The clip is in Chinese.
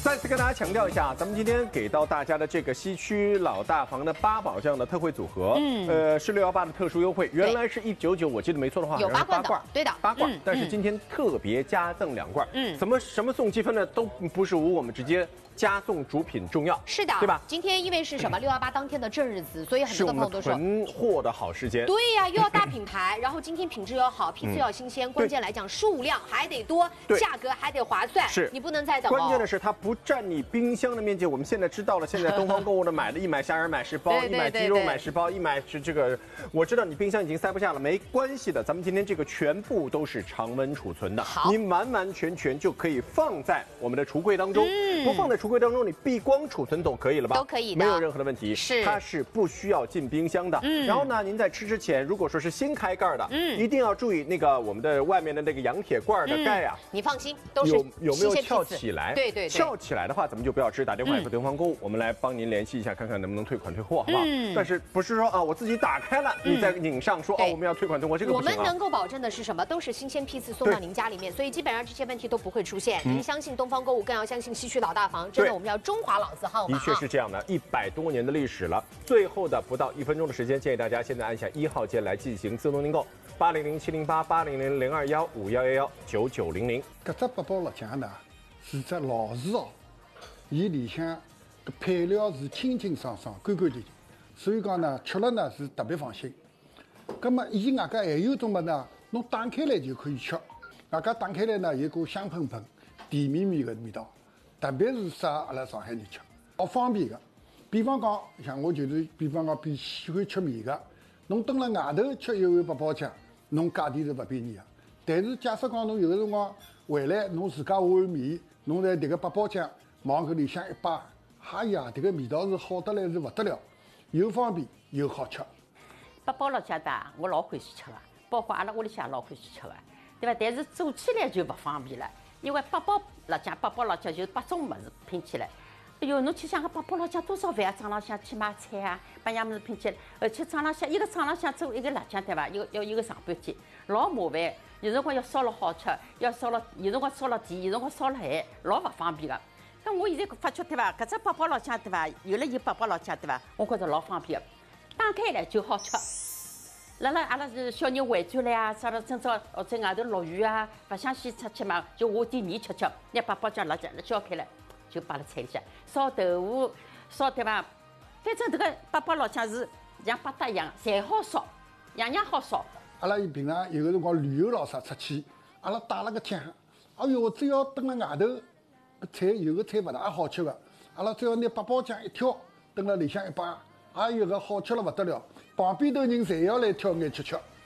再次跟大家强调一下，咱们今天给到大家的这个西区老大房的八宝酱的特惠组合，是618的特殊优惠，原来是199，我记得没错的话， 有8罐的，对的 ，8罐，但是今天特别加赠2罐，什么送积分呢？都不是无我们直接加送主品重要， 是的， 对吧？ 今天因为是什么618当天的正日子，所以很多的朋友都说囤货的好时间。 对呀，又要大品牌，然后今天品质又好，批次要新鲜，关键来讲数量还得多，价格还得划算， 是你不能再等。 关键的是它不占你冰箱的面积。我们现在知道了，现在东方购物的买的一买虾仁买10包，一买鸡肉买10包，一买是这个，我知道你冰箱已经塞不下了，没关系的，咱们今天这个全部都是常温储存的，你完完全全就可以放在我们的橱柜当中，不放在橱柜当中，你闭光储存总可以了吧？ 都可以的， 没有任何的问题。 是， 它是不需要进冰箱的。然后呢，您在吃之前，如果说是新开盖的，一定要注意那个我们的外面的那个羊铁罐的盖啊， 你放心，都是有没有翘起来？ 对， 翘起来的话，咱们就不要吃，打电话给东方购物，我们来帮您联系一下，看看能不能退款退货，好不好？但是不是说啊，我自己打开了，你再拧上说哦，我们要退款退货，这个不行啊。 我们能够保证的是什么？都是新鲜批次送到您家里面，所以基本上这些问题都不会出现。您相信东方购物，更要相信西区老大房，真的我们要中华老字号嘛。 的确是这样的，100多年的历史了。最后的不到1分钟的时间，建议大家现在按下1号键来进行自动订购，800-708-800-0215111990。 搿只八宝辣酱呢是只老字号，伊里向搿配料是清清爽爽、干干净净，所以讲呢吃了呢是特别放心。葛么伊外加还有种么呢，侬打开来就可以吃，外加打开来呢有股香喷喷、甜绵绵的味道，特别是适合阿拉上海人吃，好方便的。比方讲，像我就是，比方讲，喜欢吃面的，侬蹲辣外头吃一碗八宝酱，侬价钿是不便宜的。但是假设讲侬有的辰光回来，侬自家下碗面，侬在迭个八宝酱往搿里向一摆，哎呀，迭个味道是好得来是不得了，又方便又好吃。 八宝辣酱的，我老欢喜吃的，包括阿拉屋里向老欢喜吃的，对吧？但是做起来就不方便了，因为八宝辣酱就是8种物事拼起来。哎哟，侬去想个八宝辣酱多少饭啊？早浪向去买菜啊，把样物事拼起来，而且早浪向一个早浪向做一个辣酱对伐？要一个上半天，老麻烦。有辰光要烧了好吃，要烧了有辰光烧了甜，有辰光烧了咸，老勿方便个。咁我现在发觉对伐？搿只八宝辣酱对伐？有了八宝辣酱对伐？我觉着老方便个，打开来就好吃。阿拉是小人回转来啊，啥了今朝在外头落雨啊，勿想先出去嘛，就下点面吃，拿八宝酱辣酱浇开来。就摆辣菜里向烧豆腐，烧对伐？反正这个八宝辣酱是像八搭一样，侪好烧，样样好烧。 阿拉平常有个辰光旅游咾啥出去，阿拉打了个枪，哎哟，只要蹲辣外头，搿菜有个菜勿大好吃个，阿拉只要拿八宝酱一挑，蹲辣里向一摆，哎哟，搿好吃了勿得了，旁边头人侪要来挑眼吃吃。